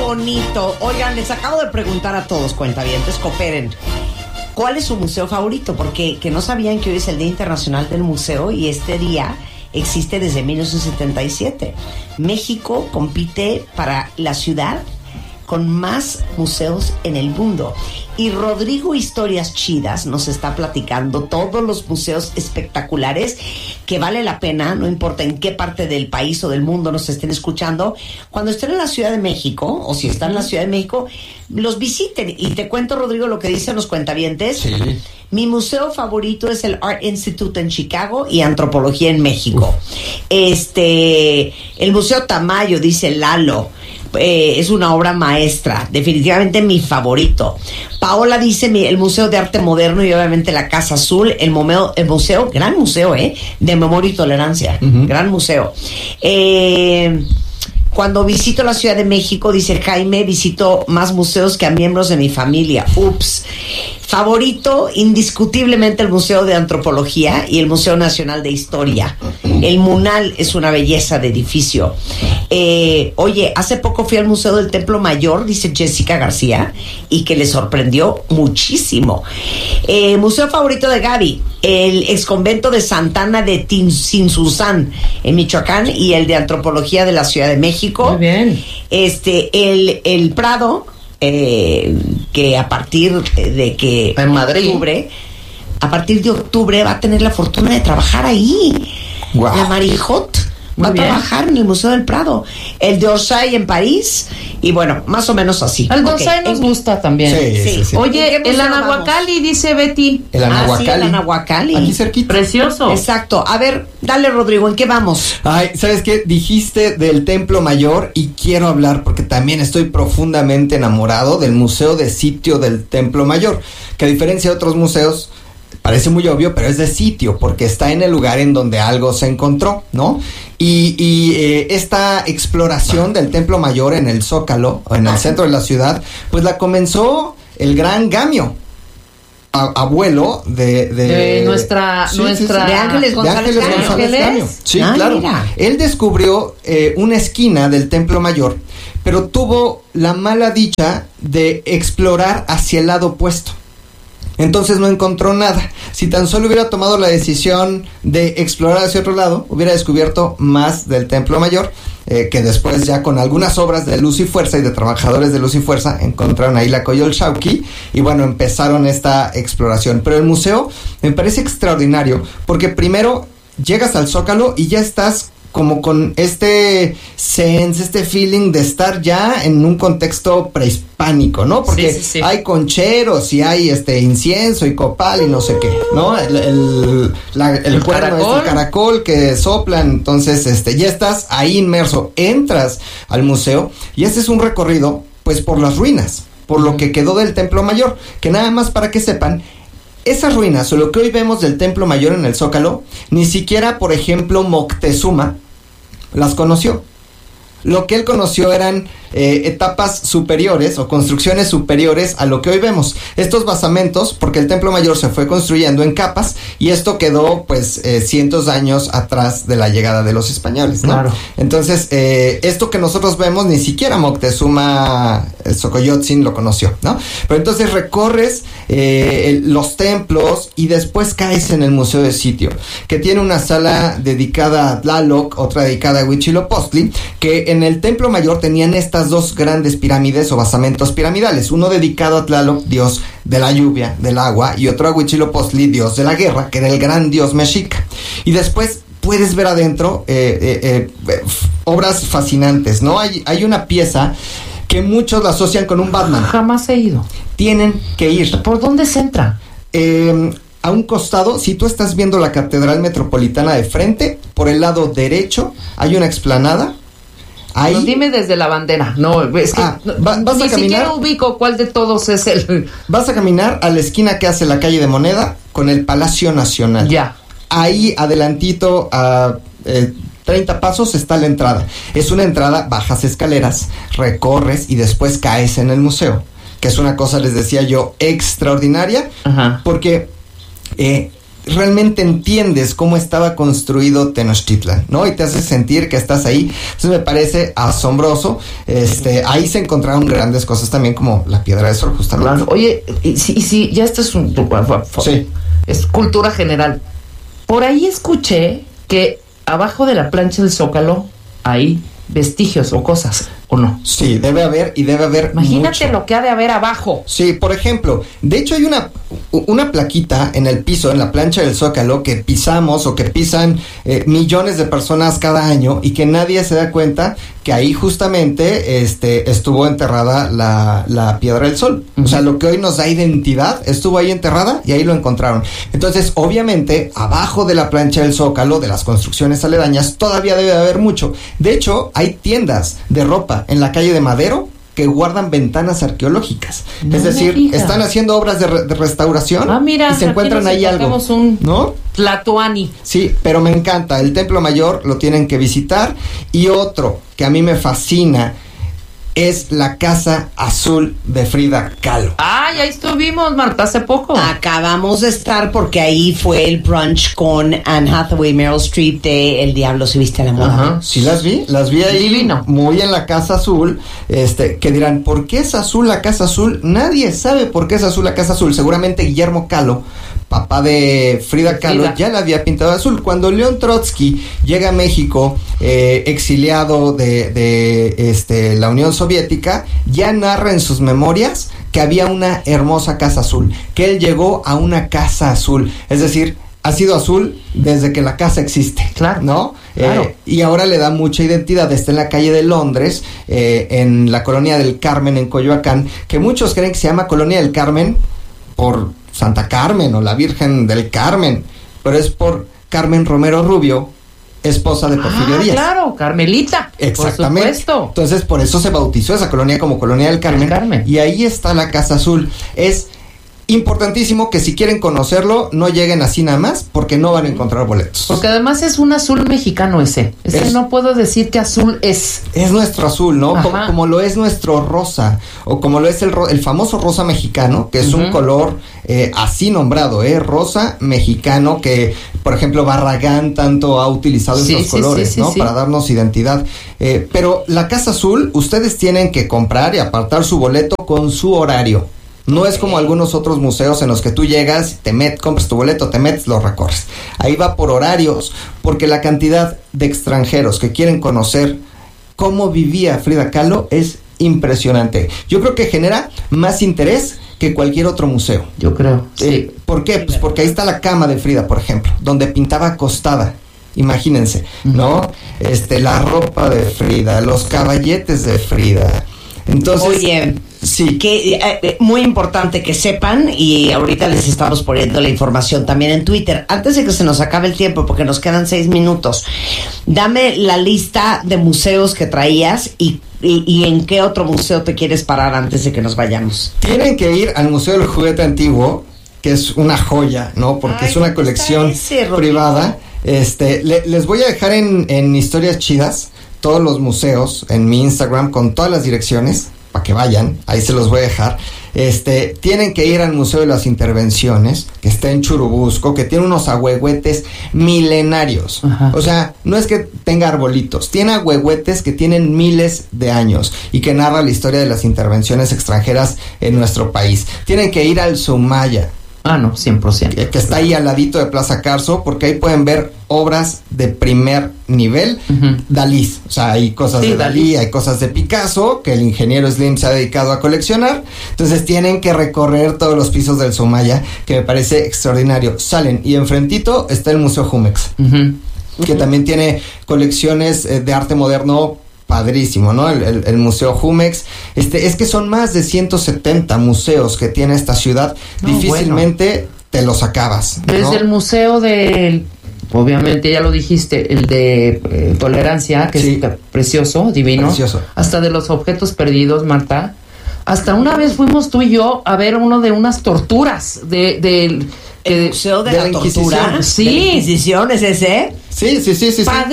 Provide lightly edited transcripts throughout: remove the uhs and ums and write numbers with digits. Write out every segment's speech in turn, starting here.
bonito. Oigan, les acabo de preguntar a todos, cuentavientes, cooperen. ¿Cuál es su museo favorito? Porque que no sabían que hoy es el Día Internacional del Museo y este día existe desde 1977. México compite para la ciudad con más museos en el mundo. Y Rodrigo Historias Chidas nos está platicando todos los museos espectaculares que vale la pena, no importa en qué parte del país o del mundo nos estén escuchando, cuando estén en la Ciudad de México, o si están en la Ciudad de México, los visiten. Y te cuento, Rodrigo, lo que dicen los cuentavientes. Sí. Mi museo favorito es el Art Institute en Chicago y Antropología en México. El Museo Tamayo, dice Lalo, es una obra maestra, definitivamente mi favorito. Paola dice el Museo de Arte Moderno y obviamente la Casa Azul, el museo, gran museo, de Memoria y Tolerancia, gran museo. Cuando visito la Ciudad de México, dice Jaime, visito más museos que a miembros de mi familia. Ups. Favorito, indiscutiblemente, el Museo de Antropología y el Museo Nacional de Historia. El Munal es una belleza de edificio. Oye, hace poco fui al Museo del Templo Mayor, dice Jessica García, y que le sorprendió muchísimo. Museo favorito de Gaby, el exconvento de Santana de Tinsunzán, en Michoacán, y el de Antropología de la Ciudad de México. Muy bien. El Prado, que a partir de que en Madrid, a partir de octubre va a tener la fortuna de trabajar ahí. Wow. La Marijot va a trabajar en el Museo del Prado. El de Orsay en París. Y bueno, más o menos así. El de Orsay nos gusta también. Sí. Oye, el Anahuacalli, dice Betty. El Anahuacalli. Sí, el Anahuacalli. Aquí cerquita. Precioso. Exacto. A ver, dale, Rodrigo, ¿en qué vamos? Ay, ¿sabes qué? Dijiste del Templo Mayor y quiero hablar porque también estoy profundamente enamorado del Museo de Sitio del Templo Mayor, que a diferencia de otros museos, parece muy obvio, pero es de sitio, porque está en el lugar en donde algo se encontró, ¿no? Y esta exploración del Templo Mayor en el Zócalo, en el centro de la ciudad, pues la comenzó el gran Gamio, abuelo de nuestra de Ángeles González Gamio. Sí, claro. Mira. Él descubrió una esquina del Templo Mayor, pero tuvo la mala dicha de explorar hacia el lado opuesto. Entonces no encontró nada. Si tan solo hubiera tomado la decisión de explorar hacia otro lado, hubiera descubierto más del Templo Mayor, que después ya con algunas obras de Luz y Fuerza y de trabajadores de Luz y Fuerza encontraron ahí la Coyolxauhqui y bueno, empezaron esta exploración. Pero el museo me parece extraordinario porque primero llegas al Zócalo y ya estás como con este sense, este feeling de estar ya en un contexto prehispánico, ¿no? Porque sí. Hay concheros y hay incienso y copal y no sé qué, ¿no? El cuerno, el caracol que soplan, entonces ya estás ahí inmerso, entras al museo y este es un recorrido pues por las ruinas, por lo que quedó del Templo Mayor, que nada más para que sepan, esas ruinas o lo que hoy vemos del Templo Mayor en el Zócalo, ni siquiera, por ejemplo, Moctezuma las conoció. Lo que él conoció eran etapas superiores o construcciones superiores a lo que hoy vemos. Estos basamentos, porque el Templo Mayor se fue construyendo en capas y esto quedó pues cientos de años atrás de la llegada de los españoles, ¿no? Claro. Entonces, esto que nosotros vemos, ni siquiera Moctezuma Xocoyotzin lo conoció, ¿no? Pero entonces recorres los templos y después caes en el Museo de Sitio, que tiene una sala dedicada a Tlaloc, otra dedicada a Huitzilopochtli, que en el Templo Mayor tenían estas dos grandes pirámides o basamentos piramidales, uno dedicado a Tlaloc, dios de la lluvia, del agua, y otro a Huitzilopochtli, dios de la guerra, que era el gran dios mexica. Y después puedes ver adentro obras fascinantes, ¿no? Hay una pieza que muchos la asocian con un Batman. Jamás he ido. Tienen que ir. ¿Por dónde se entra? A un costado, si tú estás viendo la Catedral Metropolitana de frente, por el lado derecho hay una explanada. Ahí, no, dime desde la bandera. No, es que vas ni a caminar, siquiera ubico cuál de todos es el. Vas a caminar a la esquina que hace la calle de Moneda con el Palacio Nacional. Ya. Ahí adelantito a 30 pasos está la entrada. Es una entrada, bajas escaleras, recorres y después caes en el museo, que es una cosa, les decía yo, extraordinaria. Ajá. Porque realmente entiendes cómo estaba construido Tenochtitlan, ¿no? Y te hace sentir que estás ahí. Entonces me parece asombroso. Ahí se encontraron grandes cosas también, como la Piedra del Sol, justamente. Claro. Oye, sí, ya esto es es cultura general. Por ahí escuché que abajo de la plancha del Zócalo hay vestigios o cosas, ¿o no? Sí, debe haber Imagínate mucho. lo que ha de haber abajo. Sí, por ejemplo, de hecho hay una plaquita en el piso, en la plancha del Zócalo, que pisamos o que pisan millones de personas cada año y que nadie se da cuenta que ahí justamente estuvo enterrada la Piedra del Sol. Uh-huh. O sea, lo que hoy nos da identidad estuvo ahí enterrada y ahí lo encontraron. Entonces, obviamente, abajo de la plancha del Zócalo, de las construcciones aledañas, todavía debe haber mucho. De hecho, hay tiendas de ropa en la calle de Madero que guardan ventanas arqueológicas. No, es decir, están haciendo obras de restauración y se encuentran ahí algo. ¿No? Tlatoani. Sí, pero me encanta. El Templo Mayor lo tienen que visitar. Y otro que a mí me fascina es la Casa Azul de Frida Kahlo. Ay, ahí estuvimos, Marta, hace poco. Acabamos de estar porque ahí fue el brunch con Anne Hathaway, Meryl Streep de El Diablo se viste a la moda. Ajá. Sí, las vi ahí. Divino. Muy en la Casa Azul, que dirán, ¿por qué es azul la Casa Azul? Nadie sabe por qué es azul la Casa Azul. Seguramente Guillermo Kahlo, papá de Frida Kahlo, ya la había pintado azul. Cuando León Trotsky llega a México, exiliado de la Unión Soviética, ya narra en sus memorias que había una hermosa Casa Azul, que él llegó a una Casa Azul, es decir, ha sido azul desde que la casa existe, claro, ¿no? Claro. Y ahora le da mucha identidad. Está en la calle de Londres, en la Colonia del Carmen, en Coyoacán, que muchos creen que se llama Colonia del Carmen por Santa Carmen o la Virgen del Carmen, pero es por Carmen Romero Rubio, esposa de Porfirio Díaz. Claro, Carmelita. Exactamente. Por supuesto. Entonces, por eso se bautizó esa colonia como Colonia del Carmen. Y ahí está la Casa Azul. Es importantísimo que si quieren conocerlo, no lleguen así nada más, porque no van a encontrar boletos. Porque además es un azul mexicano ese. No puedo decir que azul es. Es nuestro azul, ¿no? Como lo es nuestro rosa, o como lo es el famoso rosa mexicano, que es un color así nombrado, rosa mexicano, que, por ejemplo, Barragán tanto ha utilizado estos colores, ¿no? Para darnos identidad. Pero la Casa Azul, ustedes tienen que comprar y apartar su boleto con su horario. No es como algunos otros museos en los que tú llegas, compras tu boleto, te metes, lo recorres. Ahí va por horarios, porque la cantidad de extranjeros que quieren conocer cómo vivía Frida Kahlo es impresionante. Yo creo que genera más interés que cualquier otro museo. Yo creo, sí. ¿Por qué? Pues porque ahí está la cama de Frida, por ejemplo, donde pintaba acostada. Imagínense, ¿no? La ropa de Frida, los caballetes de Frida. Entonces, oye, sí, que muy importante que sepan, y ahorita les estamos poniendo la información también en Twitter. Antes de que se nos acabe el tiempo, porque nos quedan 6 minutos, dame la lista de museos que traías y en qué otro museo te quieres parar antes de que nos vayamos. Tienen que ir al Museo del Juguete Antiguo, que es una joya, ¿no? Porque es una colección privada. Les voy a dejar en Historias Chidas todos los museos en mi Instagram con todas las direcciones para que vayan, ahí se los voy a dejar. Tienen que ir al Museo de las Intervenciones, que está en Churubusco, que tiene unos ahuehuetes milenarios. Ajá. O sea, no es que tenga arbolitos, tiene ahuehuetes que tienen miles de años y que narra la historia de las intervenciones extranjeras en nuestro país. Tienen que ir al Sumaya. No, 100%. Que está ahí al ladito de Plaza Carso, porque ahí pueden ver obras de primer nivel. Dalí, o sea, hay cosas de Dalí, hay cosas de Picasso, que el ingeniero Slim se ha dedicado a coleccionar. Entonces tienen que recorrer todos los pisos del Sumaya, que me parece extraordinario. Salen, y enfrentito está el Museo Jumex, que también tiene colecciones de arte moderno padrísimo, ¿no? El Museo Jumex. Es que son más de 170 museos que tiene esta ciudad. Difícilmente te los acabas, ¿no? Desde el museo obviamente ya lo dijiste, el de Tolerancia, que es precioso, divino. Precioso. Hasta de los objetos perdidos, Marta. Hasta una vez fuimos tú y yo a ver uno de unas torturas el Museo de la Tortura. Sí. ¿De la Inquisición es ese? Sí.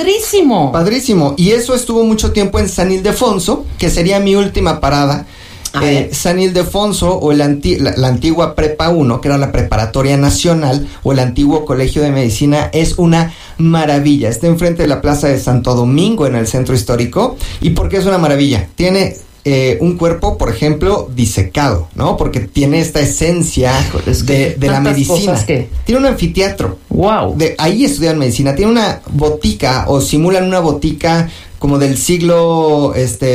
Padrísimo. Padrísimo. Y eso estuvo mucho tiempo en San Ildefonso, que sería mi última parada San Ildefonso o la antigua Prepa 1, que era la Preparatoria Nacional, o el antiguo Colegio de Medicina, es una maravilla. Está enfrente de la Plaza de Santo Domingo, en el centro histórico. ¿Y por qué es una maravilla? Tiene un cuerpo, por ejemplo, disecado, ¿no? Porque tiene esta esencia de la medicina. Tiene un anfiteatro. ¡Wow! Ahí estudian medicina. Tiene una botica, o simulan una botica como del siglo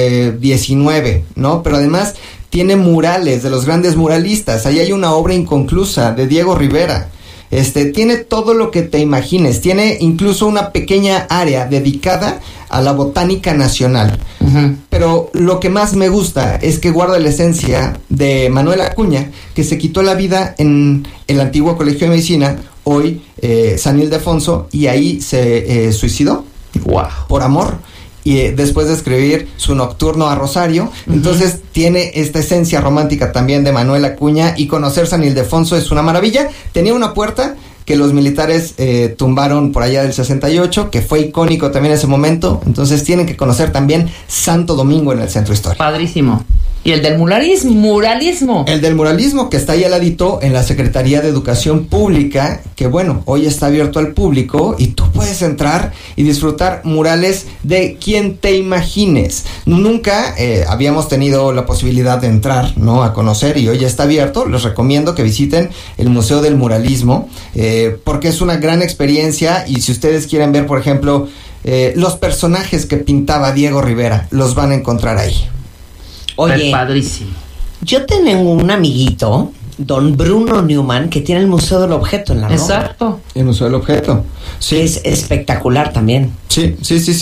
XIX, ¿no? Pero además tiene murales de los grandes muralistas. Ahí hay una obra inconclusa de Diego Rivera. Tiene todo lo que te imagines. Tiene incluso una pequeña área dedicada a la botánica nacional. Uh-huh. Pero lo que más me gusta es que guarda la esencia de Manuel Acuña, que se quitó la vida en el antiguo Colegio de Medicina, hoy San Ildefonso, y ahí se suicidó. Wow. Por amor. Y después de escribir su Nocturno a Rosario. Uh-huh. Entonces tiene esta esencia romántica también de Manuel Acuña, y conocer San Ildefonso es una maravilla. Tenía una puerta que los militares tumbaron por allá del 68, que fue icónico también en ese momento. Entonces tienen que conocer también Santo Domingo en el centro histórico. Padrísimo. ¿Y el del muralismo? El del muralismo, que está ahí al ladito en la Secretaría de Educación Pública, que bueno, hoy está abierto al público y tú puedes entrar y disfrutar murales de quien te imagines. Nunca habíamos tenido la posibilidad de entrar, ¿no?, a conocer, y hoy ya está abierto. Les recomiendo que visiten el Museo del Muralismo, porque es una gran experiencia. Y si ustedes quieren ver, por ejemplo, los personajes que pintaba Diego Rivera, los van a encontrar ahí. Oye, padrísimo. Yo tengo un amiguito, don Bruno Newman, que tiene el Museo del Objeto en la Roma. Exacto. El Museo del Objeto. Sí. Es espectacular también. Sí.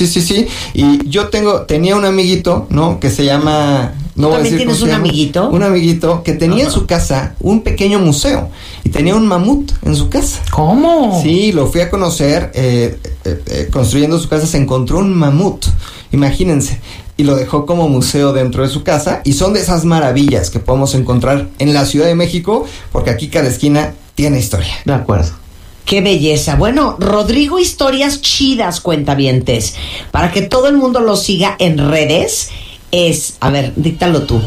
Y yo tenía un amiguito, ¿no?, que se llama... ¿Tú también tienes un amiguito? Un amiguito que tenía en su casa un pequeño museo, y tenía un mamut en su casa. ¿Cómo? Sí, lo fui a conocer. Construyendo su casa se encontró un mamut, imagínense, y lo dejó como museo dentro de su casa. Y son de esas maravillas que podemos encontrar en la Ciudad de México, porque aquí cada esquina tiene historia. De acuerdo. ¡Qué belleza! Bueno, Rodrigo Historias Chidas, cuentavientes, para que todo el mundo lo siga en redes, es, a ver, díctalo tú,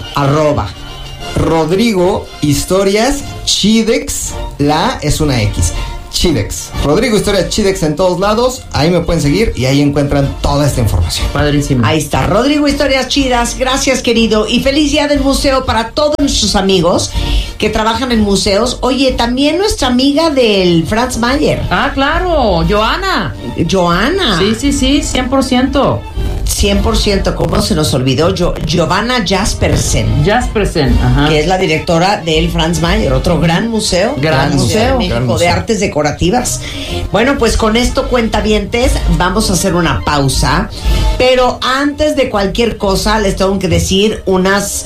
@ Rodrigo Historias Chidex, la A es una X, Chidex. Rodrigo Historias Chidex en todos lados. Ahí me pueden seguir y ahí encuentran toda esta información. Padrísimo. Ahí está, Rodrigo Historias Chidas. Gracias, querido. Y feliz día del museo para todos nuestros amigos que trabajan en museos. Oye, también nuestra amiga del Franz Mayer. Ah, claro, Joana. Sí, 100%. 100%, ¿cómo se nos olvidó? Giovanna Jaspersen, ajá, que es la directora del Franz Mayer, otro gran museo. Gran museo. De México, de artes decorativas. Bueno, pues con esto, cuentavientes, vamos a hacer una pausa. Pero antes de cualquier cosa, les tengo que decir unos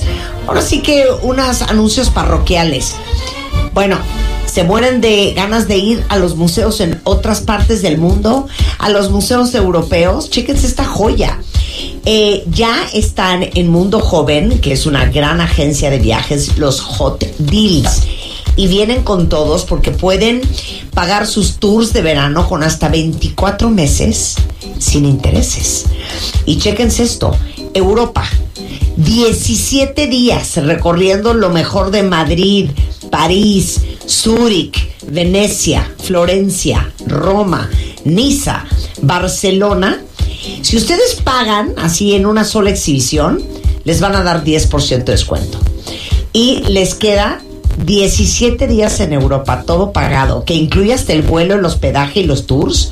anuncios parroquiales. Bueno, se mueren de ganas de ir a los museos en otras partes del mundo, a los museos europeos. Chéquense esta joya. Ya están en Mundo Joven, que es una gran agencia de viajes, los Hot Deals. Y vienen con todos porque pueden pagar sus tours de verano con hasta 24 meses sin intereses. Y chéquense esto, Europa, 17 días recorriendo lo mejor de Madrid, París, Zúrich, Venecia, Florencia, Roma, Niza, Barcelona. Si ustedes pagan así en una sola exhibición, les van a dar 10% de descuento. Y les queda 17 días en Europa, todo pagado, que incluye hasta el vuelo, el hospedaje y los tours.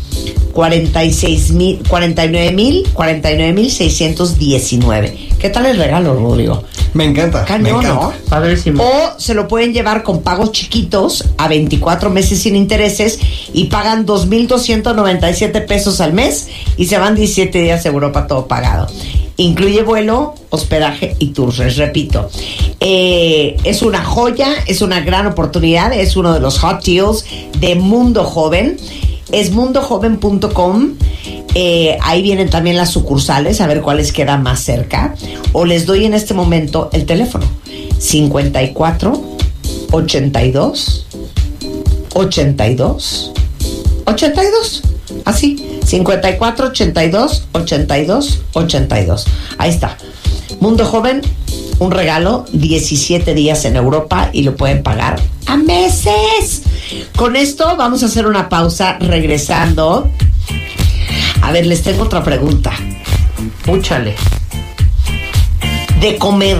49,619. ¿Qué tal el regalo, Rodrigo? Me encanta. Cañón, ¿no? Padrísimo. O se lo pueden llevar con pagos chiquitos a 24 meses sin intereses y pagan 2,297 pesos al mes y se van 17 días a Europa, todo pagado. Incluye vuelo, hospedaje y tours, les repito. Es una joya, es una gran oportunidad, es uno de los hot deals de Mundo Joven. Es mundojoven.com. Ahí vienen también las sucursales, a ver cuáles quedan más cerca. O les doy en este momento el teléfono: 54 82 82 82. Así, 54 82 82 82. Ahí está. Mundo Joven, un regalo, 17 días en Europa y lo pueden pagar a meses. Con esto vamos a hacer una pausa. Regresando, a ver, les tengo otra pregunta. Úchale. De comer,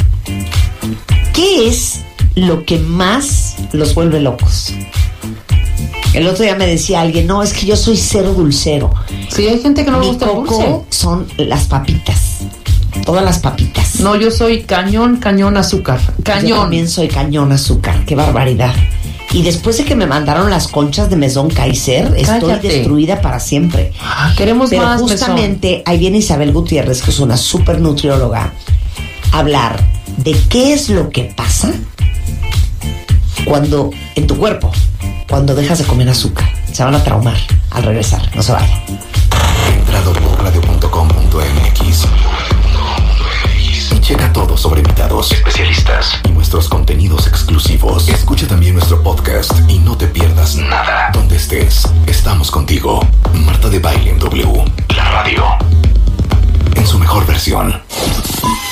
¿qué es lo que más los vuelve locos? El otro día me decía alguien, no, es que yo soy cero dulcero. Sí, hay gente que no le gusta el dulce. Son las papitas. Todas las papitas. No, yo soy cañón azúcar. Cañón. Yo también soy cañón azúcar. Qué barbaridad. Y después de que me mandaron las conchas de Maison Kaiser, estoy destruida para siempre. Queremos Pero más. Justamente Maison. ahí viene Isabel Gutiérrez, que es una super nutrióloga, a hablar de qué es lo que pasa cuando en tu cuerpo, cuando dejas de comer azúcar. Se van a traumar al regresar. No se vayan. Entra a wradio.com.mx y checa todo sobre invitados, especialistas y nuestros contenidos exclusivos. Escucha también nuestro podcast y no te pierdas nada. Donde estés, estamos contigo. Marta de Baile en W. La radio en su mejor versión.